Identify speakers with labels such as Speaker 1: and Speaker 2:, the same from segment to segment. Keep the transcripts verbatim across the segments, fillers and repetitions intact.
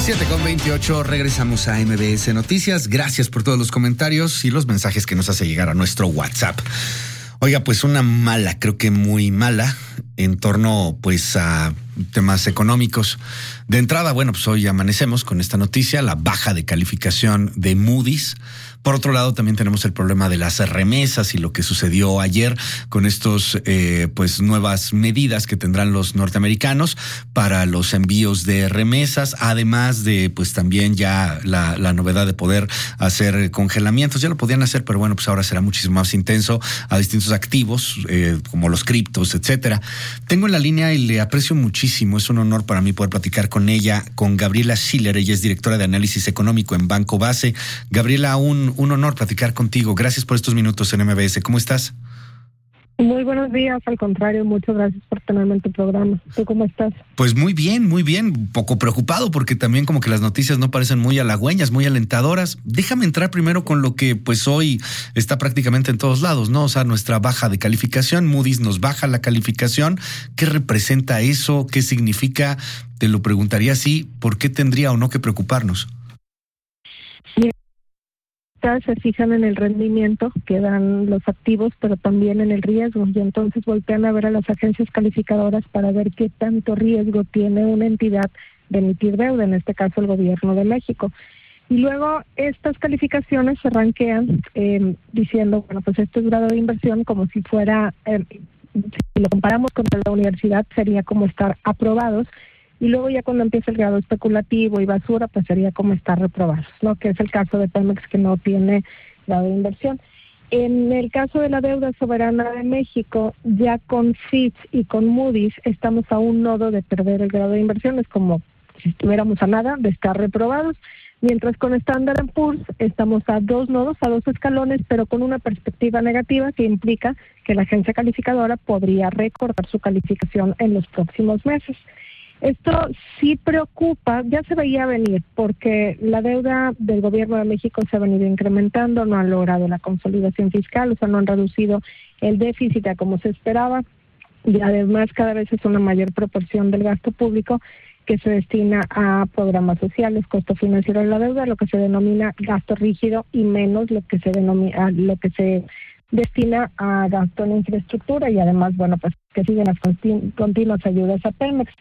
Speaker 1: siete con veintiocho, regresamos a M B S Noticias. Gracias por todos los comentarios y los mensajes que nos hace llegar a nuestro WhatsApp. Oiga, pues una mala, creo que muy mala, en torno pues a temas económicos. De entrada, bueno, pues hoy amanecemos con esta noticia, la baja de calificación de Moody's. Por otro lado, también tenemos el problema de las remesas y lo que sucedió ayer con estos, eh, pues, nuevas medidas que tendrán los norteamericanos para los envíos de remesas, además de, pues, también ya la, la novedad de poder hacer congelamientos. Ya lo podían hacer, pero bueno, pues ahora será muchísimo más intenso a distintos activos, eh, como los criptos, etcétera. Tengo en la línea y le aprecio muchísimo, es un honor para mí poder platicar con ella, con Gabriela Schiller. Ella es directora de análisis económico en Banco Base. Gabriela, un Un honor platicar contigo. Gracias por estos minutos en M B S. ¿Cómo estás?
Speaker 2: Muy buenos días, al contrario, muchas gracias por tenerme en tu programa. ¿Tú cómo estás?
Speaker 1: Pues muy bien, muy bien. Un poco preocupado porque también como que las noticias no parecen muy halagüeñas, muy alentadoras. Déjame entrar primero con lo que pues hoy está prácticamente en todos lados, ¿no? O sea, nuestra baja de calificación. Moody's nos baja la calificación. ¿Qué representa eso? ¿Qué significa? Te lo preguntaría así. ¿Por qué tendría o no que preocuparnos?
Speaker 2: Mira, se fijan en el rendimiento que dan los activos, pero también en el riesgo, y entonces voltean a ver a las agencias calificadoras para ver qué tanto riesgo tiene una entidad de emitir deuda, en este caso el gobierno de México. Y luego estas calificaciones se ranquean eh, diciendo, bueno, pues este es grado de inversión como si fuera, eh, si lo comparamos con la universidad, sería como estar aprobados. Y luego ya cuando empieza el grado especulativo y basura, pues sería como estar reprobados, ¿no? Que es el caso de Pemex, que no tiene grado de inversión. En el caso de la deuda soberana de México, ya con Fitch y con Moody's estamos a un nodo de perder el grado de inversión. Es como si estuviéramos a nada de estar reprobados, mientras con Standard and Poor's estamos a dos nodos, a dos escalones, pero con una perspectiva negativa que implica que la agencia calificadora podría recortar su calificación en los próximos meses. Esto sí preocupa, ya se veía venir, porque la deuda del gobierno de México se ha venido incrementando, no han logrado la consolidación fiscal, o sea, no han reducido el déficit a como se esperaba, y además cada vez es una mayor proporción del gasto público que se destina a programas sociales, costo financiero de la deuda, lo que se denomina gasto rígido, y menos lo que se denomina, lo que se destina a gasto en infraestructura, y además, bueno, pues que siguen las continu- continuas ayudas a Pemex.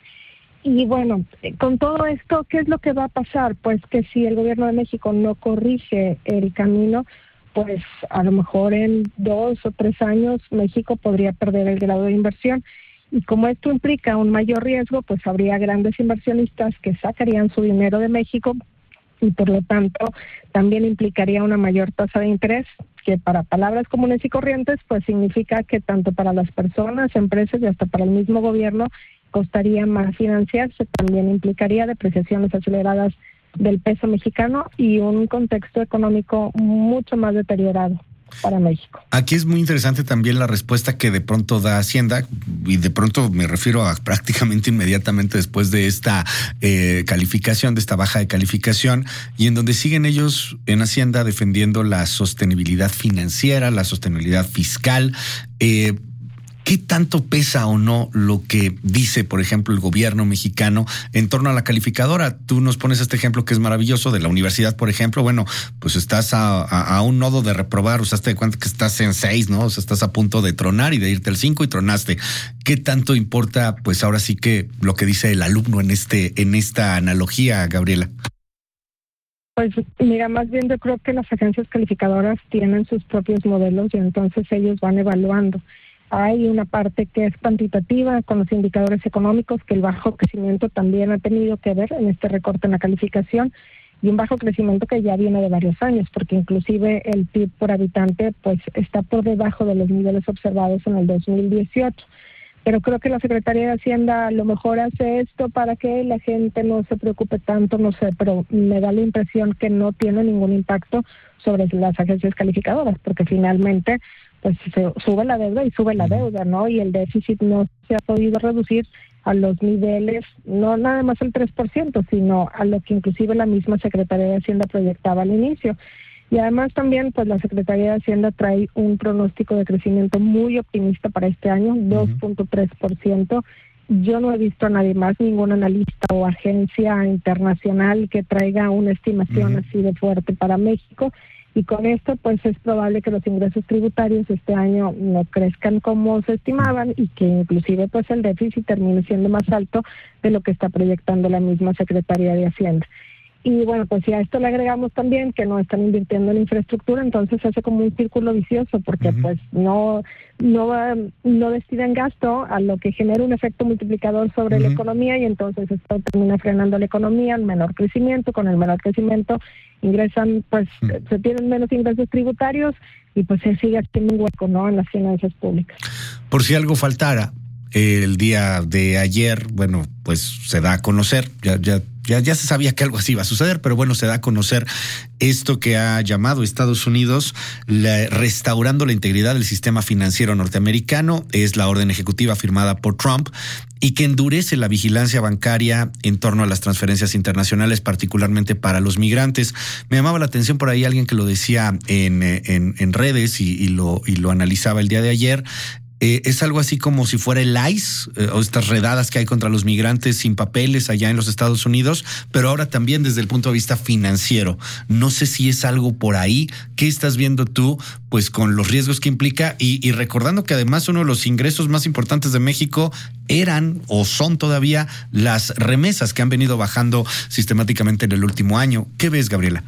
Speaker 2: Y bueno, con todo esto, ¿qué es lo que va a pasar? Pues que si el gobierno de México no corrige el camino, pues a lo mejor en dos o tres años México podría perder el grado de inversión. Y como esto implica un mayor riesgo, pues habría grandes inversionistas que sacarían su dinero de México y por lo tanto también implicaría una mayor tasa de interés, que para palabras comunes y corrientes, pues significa que tanto para las personas, empresas y hasta para el mismo gobierno costaría más financiarse. También implicaría depreciaciones aceleradas del peso mexicano y un contexto económico mucho más deteriorado para México.
Speaker 1: Aquí es muy interesante también la respuesta que de pronto da Hacienda, y de pronto me refiero a prácticamente inmediatamente después de esta eh, calificación, de esta baja de calificación, y en donde siguen ellos en Hacienda defendiendo la sostenibilidad financiera, la sostenibilidad fiscal. Eh, ¿Qué tanto pesa o no lo que dice, por ejemplo, el gobierno mexicano en torno a la calificadora? Tú nos pones este ejemplo que es maravilloso de la universidad, por ejemplo. Bueno, pues estás a, a, a un nodo de reprobar, usaste de cuenta que estás en seis, ¿no? O sea, estás a punto de tronar y de irte al cinco y tronaste. ¿Qué tanto importa, pues ahora sí que lo que dice el alumno en este, en esta analogía, Gabriela?
Speaker 2: Pues mira, más bien yo creo que las agencias calificadoras tienen sus propios modelos y entonces ellos van evaluando. Hay una parte que es cuantitativa con los indicadores económicos, que el bajo crecimiento también ha tenido que ver en este recorte en la calificación, y un bajo crecimiento que ya viene de varios años, porque inclusive el P I B por habitante pues está por debajo de los niveles observados en el dos mil dieciocho. Pero creo que la Secretaría de Hacienda a lo mejor hace esto para que la gente no se preocupe tanto, no sé, pero me da la impresión que no tiene ningún impacto sobre las agencias calificadoras, porque finalmente pues se sube la deuda y sube la deuda, ¿no? Y el déficit no se ha podido reducir a los niveles, no nada más el tres por ciento, sino a lo que inclusive la misma Secretaría de Hacienda proyectaba al inicio. Y además también, pues la Secretaría de Hacienda trae un pronóstico de crecimiento muy optimista para este año, dos punto tres por ciento, yo no he visto a nadie más, ningún analista o agencia internacional que traiga una estimación uh-huh. así de fuerte para México. Y con esto, pues es probable que los ingresos tributarios este año no crezcan como se estimaban y que inclusive pues el déficit termine siendo más alto de lo que está proyectando la misma Secretaría de Hacienda. Y bueno, pues si a esto le agregamos también que no están invirtiendo en infraestructura, entonces se hace como un círculo vicioso, porque uh-huh. pues no no no destinan gasto a lo que genera un efecto multiplicador sobre uh-huh. la economía, y entonces esto termina frenando la economía, el menor crecimiento. Con el menor crecimiento ingresan, pues uh-huh. se tienen menos ingresos tributarios y pues se sigue haciendo un hueco, ¿no?, en las finanzas públicas.
Speaker 1: Por si algo faltara, el día de ayer, bueno, pues se da a conocer, ya ya Ya, ya se sabía que algo así iba a suceder, pero bueno, se da a conocer esto que ha llamado Estados Unidos la, restaurando la integridad del sistema financiero norteamericano. Es la orden ejecutiva firmada por Trump y que endurece la vigilancia bancaria en torno a las transferencias internacionales, particularmente para los migrantes. Me llamaba la atención por ahí alguien que lo decía en, en, en redes y, y, lo, y lo analizaba el día de ayer. Eh, es algo así como si fuera el I C E eh, o estas redadas que hay contra los migrantes sin papeles allá en los Estados Unidos, pero ahora también desde el punto de vista financiero. No sé si es algo por ahí. ¿Qué estás viendo tú, pues, con los riesgos que implica? Y, y recordando que además uno de los ingresos más importantes de México eran o son todavía las remesas que han venido bajando sistemáticamente en el último año. ¿Qué ves, Gabriela?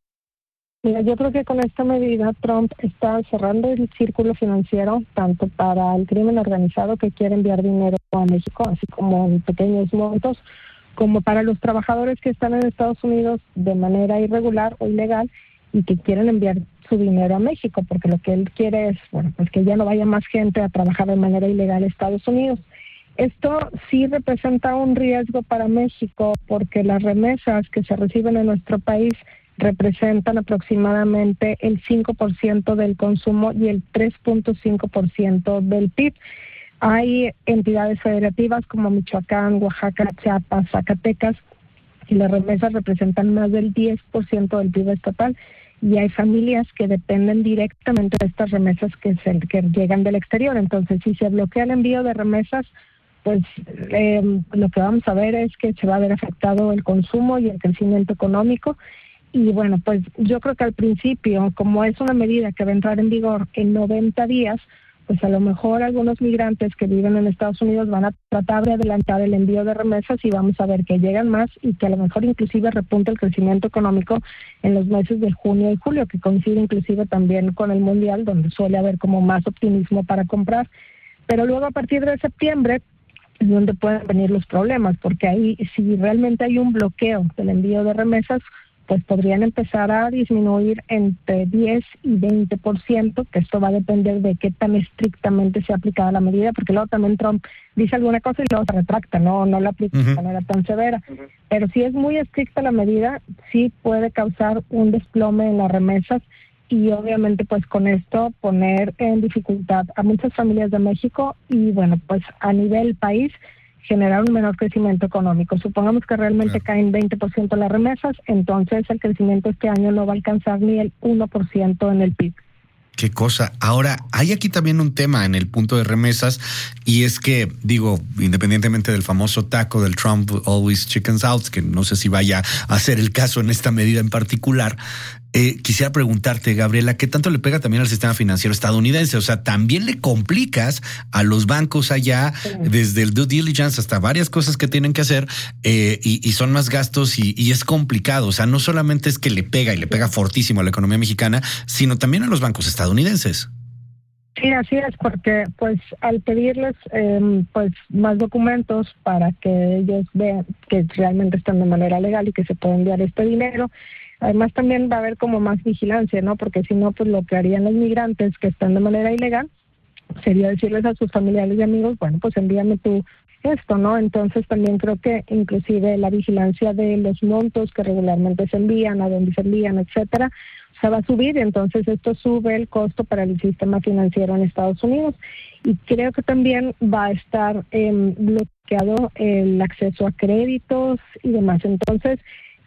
Speaker 2: Mira, yo creo que con esta medida Trump está cerrando el círculo financiero tanto para el crimen organizado que quiere enviar dinero a México, así como en pequeños montos, como para los trabajadores que están en Estados Unidos de manera irregular o ilegal y que quieren enviar su dinero a México, porque lo que él quiere es, bueno, pues que ya no vaya más gente a trabajar de manera ilegal a Estados Unidos. Esto sí representa un riesgo para México porque las remesas que se reciben en nuestro país representan aproximadamente el cinco por ciento del consumo y el tres punto cinco por ciento del P I B. Hay entidades federativas como Michoacán, Oaxaca, Chiapas, Zacatecas, y las remesas representan más del diez por ciento del P I B estatal, y hay familias que dependen directamente de estas remesas que, se, que llegan del exterior. Entonces, si se bloquea el envío de remesas, pues eh, lo que vamos a ver es que se va a ver afectado el consumo y el crecimiento económico. Y bueno, pues yo creo que al principio, como es una medida que va a entrar en vigor en noventa días, pues a lo mejor algunos migrantes que viven en Estados Unidos van a tratar de adelantar el envío de remesas y vamos a ver que llegan más y que a lo mejor inclusive repunta el crecimiento económico en los meses de junio y julio, que coincide inclusive también con el Mundial, donde suele haber como más optimismo para comprar. Pero luego a partir de septiembre es donde pueden venir los problemas, porque ahí si realmente hay un bloqueo del envío de remesas, pues podrían empezar a disminuir entre diez y veinte por ciento, que esto va a depender de qué tan estrictamente sea aplicada la medida, porque luego también Trump dice alguna cosa y luego se retracta, no no la aplica uh-huh. de manera tan severa. Uh-huh. Pero si es muy estricta la medida, sí puede causar un desplome en las remesas y obviamente pues con esto poner en dificultad a muchas familias de México y bueno, pues a nivel país generar un menor crecimiento económico. Supongamos que realmente claro. caen veinte por ciento las remesas, entonces el crecimiento este año no va a alcanzar ni el uno por ciento en el P I B.
Speaker 1: Qué cosa. Ahora, hay aquí también un tema en el punto de remesas y es que, digo, independientemente del famoso taco del Trump Always Chickens Out, que no sé si vaya a ser el caso en esta medida en particular, eh, quisiera preguntarte, Gabriela, ¿qué tanto le pega también al sistema financiero estadounidense? O sea, también le complicas a los bancos allá, sí. desde el due diligence hasta varias cosas que tienen que hacer eh, y, y son más gastos y, y es complicado. O sea, no solamente es que le pega y le pega fortísimo a la economía mexicana, sino también a los bancos estadounidenses.
Speaker 2: Sí, así es, porque pues al pedirles eh, pues más documentos para que ellos vean que realmente están de manera legal y que se puede enviar este dinero, además también va a haber como más vigilancia, ¿no? Porque si no, pues lo que harían los migrantes que están de manera ilegal sería decirles a sus familiares y amigos, bueno, pues envíame tú esto, ¿no? Entonces también creo que inclusive la vigilancia de los montos que regularmente se envían, a dónde se envían, etcétera, se va a subir, entonces esto sube el costo para el sistema financiero en Estados Unidos y creo que también va a estar eh, bloqueado el acceso a créditos y demás. Entonces,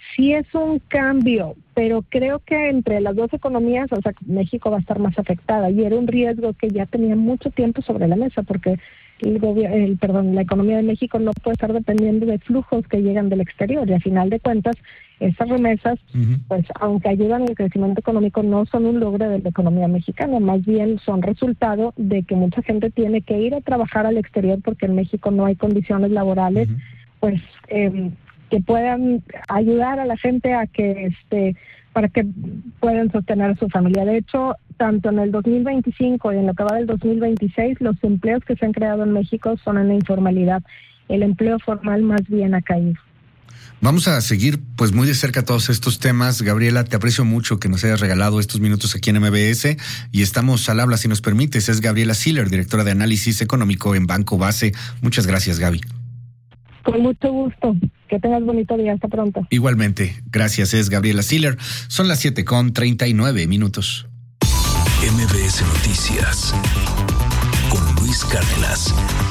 Speaker 2: sí es un cambio, pero creo que entre las dos economías, o sea, México va a estar más afectada y era un riesgo que ya tenía mucho tiempo sobre la mesa porque el gobierno, el, perdón, la economía de México no puede estar dependiendo de flujos que llegan del exterior y a final de cuentas esas remesas, uh-huh. pues aunque ayudan al crecimiento económico, no son un logro de la economía mexicana, más bien son resultado de que mucha gente tiene que ir a trabajar al exterior porque en México no hay condiciones laborales, uh-huh. pues eh, que puedan ayudar a la gente a que este para que puedan sostener a su familia. De hecho, tanto en el dos mil veinticinco y en lo que va del dos mil veintiséis, los empleos que se han creado en México son en la informalidad. El empleo formal más bien ha caído.
Speaker 1: Vamos a seguir pues muy de cerca todos estos temas. Gabriela, te aprecio mucho que nos hayas regalado estos minutos aquí en M B S y estamos al habla si nos permites. Es Gabriela Siller, directora de análisis económico en Banco Base. Muchas gracias, Gaby.
Speaker 2: Con mucho gusto. Que tengas bonito día. Hasta pronto.
Speaker 1: Igualmente. Gracias. Es Gabriela Siller. Son las siete con treinta y nueve minutos.
Speaker 3: M B S Noticias con Luis Cárdenas.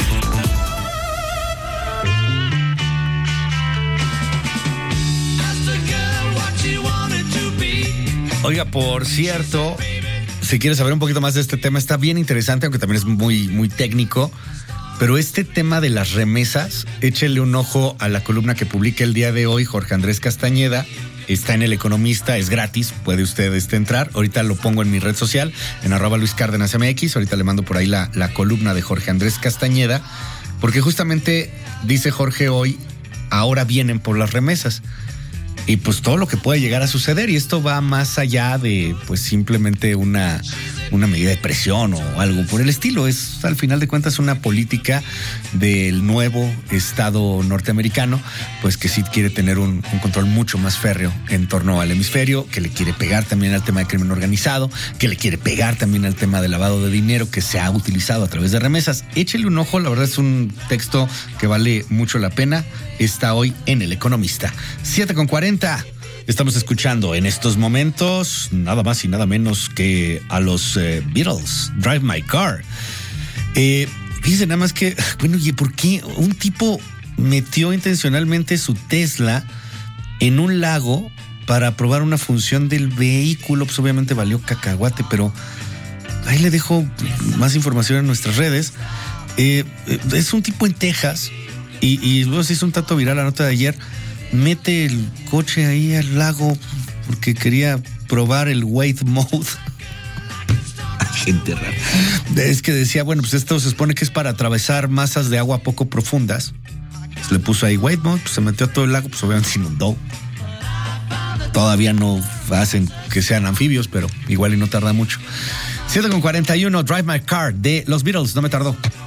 Speaker 1: Oiga, por cierto, si quieres saber un poquito más de este tema, está bien interesante, aunque también es muy, muy técnico. Pero este tema de las remesas, échele un ojo a la columna que publica el día de hoy Jorge Andrés Castañeda. Está en El Economista, es gratis, puede usted este, entrar. Ahorita lo pongo en mi red social, en arroba Luis Cárdenas M X. Ahorita le mando por ahí la, la columna de Jorge Andrés Castañeda, porque justamente dice Jorge hoy, ahora vienen por las remesas. Y pues todo lo que puede llegar a suceder, y esto va más allá de pues simplemente una, una medida de presión o algo por el estilo. Es al final de cuentas una política del nuevo Estado norteamericano, pues que sí quiere tener un, un control mucho más férreo en torno al hemisferio, que le quiere pegar también al tema de crimen organizado, que le quiere pegar también al tema de lavado de dinero que se ha utilizado a través de remesas. Échele un ojo, la verdad es un texto que vale mucho la pena. Está hoy en El Economista. siete con cuarenta. Estamos escuchando en estos momentos nada más y nada menos que a los eh, Beatles, Drive My Car. Eh, fíjense nada más que, bueno, ¿y por qué un tipo metió intencionalmente su Tesla en un lago para probar una función del vehículo? Pues obviamente valió cacahuate, pero ahí le dejo más información en nuestras redes. Eh, es un tipo en Texas. Y, y luego se hizo un tanto viral la nota de ayer. Mete el coche ahí al lago porque quería probar el wade mode. Gente rara. Es que decía, bueno, pues esto se supone que es para atravesar masas de agua poco profundas. Pues le puso ahí wade mode, pues se metió a todo el lago, pues obviamente se inundó. Todavía no hacen que sean anfibios, pero igual y no tarda mucho. siete con cuarenta y uno, Drive My Car de los Beatles, no me tardó.